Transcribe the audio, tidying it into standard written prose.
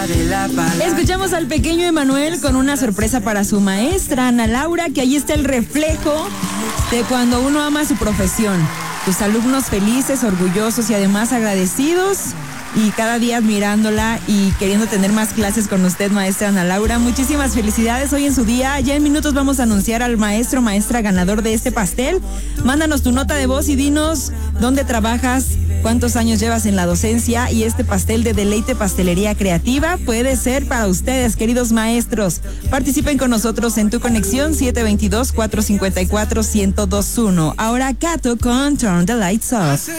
Escuchamos al pequeño Emanuel con una sorpresa para su maestra, Ana Laura, que ahí está el reflejo de cuando uno ama su profesión. Tus alumnos felices, orgullosos y además agradecidos. Y cada día admirándola y queriendo tener más clases con usted, maestra Ana Laura. Muchísimas felicidades hoy en su día. Ya en minutos vamos a anunciar al maestro, maestra ganador de este pastel. Mándanos tu nota de voz y dinos dónde trabajas, cuántos años llevas en la docencia, y este pastel de Deleite Pastelería Creativa puede ser para ustedes, queridos maestros. Participen con nosotros en Tu Conexión 722-454-1021. Ahora Cato con Turn the Lights Off.